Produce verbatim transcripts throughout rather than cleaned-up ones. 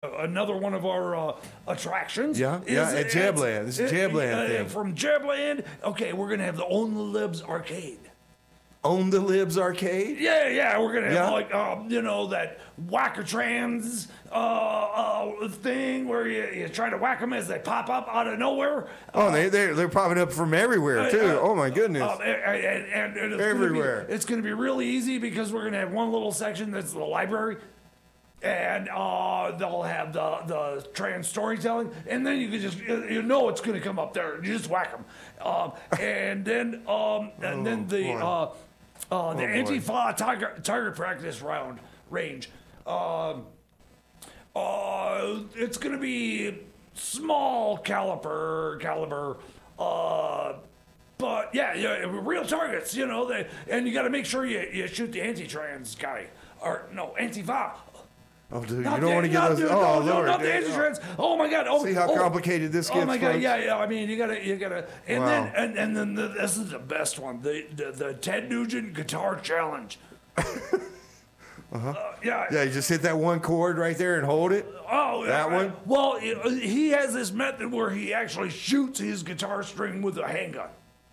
another one of our uh, attractions. Yeah, is- yeah, at it's- Jabland. This is it- Jabland uh, thing. From Jabland, okay, we're gonna have the Own the Libs arcade. Own the Libs arcade? Yeah, yeah, we're gonna have Yeah. like um, you know that whack-a-trans uh, uh, thing where you, you try to whack them as they pop up out of nowhere. Oh, they they're, they're popping up from everywhere too. Uh, oh my goodness. Um, and, and, and it's Everywhere. Gonna be, it's going to be really easy because we're going to have one little section that's the library. And uh, they'll have the, the trans storytelling, and then you can just you you know it's going to come up there. You just whack them, um, and then um, and then the boy. uh, uh, the boy. Antifa tiger target practice round range. Um, uh, it's going to be small caliber caliber. Uh, but yeah, yeah, real targets, you know. They, and you got to make sure you, you shoot the anti-trans guy, or no, Antifa. Oh, dude, you Not don't the- want to get not those. the- oh, no, no, Lord. not the yeah, anti-trans. Oh my God! Oh, See how oh, complicated this Oh gets, my God! folks? Yeah, yeah. I mean, you gotta, you gotta, and Wow. then, and, and then the, this is the best one: the the, the Ted Nugent guitar challenge. uh-huh. yeah. Yeah, you just hit that one chord right there and hold it. Oh, That uh, one? Well, he- he has this method where he actually shoots his guitar string with a handgun.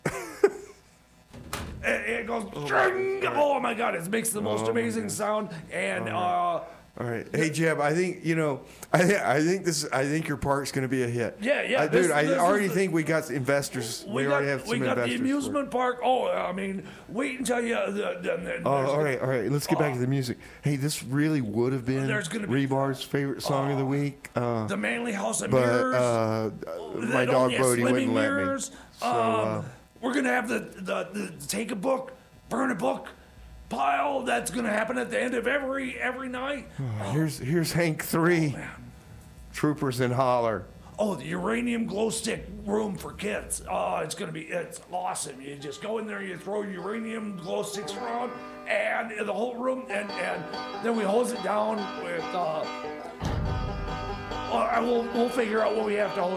And it goes, string. Oh my God! It makes the most Oh, my amazing goodness. sound, and uh, All right, hey Jeb, I think you know. I th- I think this. I think your park's going to be a hit. Yeah, yeah, Uh, this- dude. I this is already the- think we got investors. We, we got, already have some we got investors. the for it. amusement park. Oh, I mean, wait until you. The, the, the, Oh, there's- all right, all right. Let's get back to the music. Hey, this really would have been There's gonna be- Rebar's favorite song of the week. Uh, The Manly House of but Mirrors. uh, my that dog only has Brody slimming wouldn't let me. mirrors. So, um, uh, we're gonna have the, the the take a book, burn a book pile. That's gonna happen at the end of every every night. here's here's Hank three. Troopers in Holler. Oh, the uranium glow stick room for kids. Oh, it's gonna be it's awesome. You just go in there, you throw uranium glow sticks around, and the whole room, and and then we hose it down with. Uh, uh, we'll we'll figure out what we have to hose